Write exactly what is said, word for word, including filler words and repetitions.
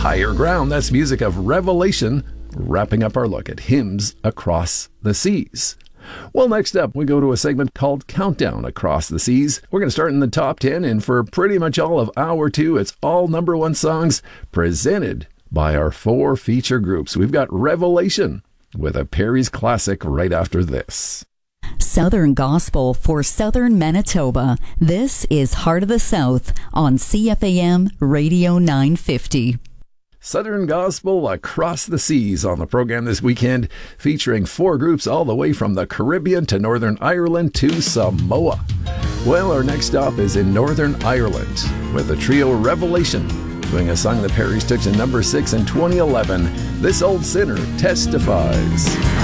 Higher Ground. That's music of Revelation, wrapping up our look at hymns across the seas. Well, next up, we go to a segment called Countdown Across the Seas. We're going to start in the top ten, and for pretty much all of hour two, it's all number one songs presented by our four feature groups. We've got Revelation with a Perry's classic right after this. Southern Gospel for Southern Manitoba. This is Heart of the South on C F A M Radio nine fifty. Southern Gospel Across the Seas on the program this weekend, featuring four groups all the way from the Caribbean to Northern Ireland to Samoa. Well, our next stop is in Northern Ireland with the trio Revelation, doing a song that Perry's took to number six in twenty eleven, This Old Sinner Testifies.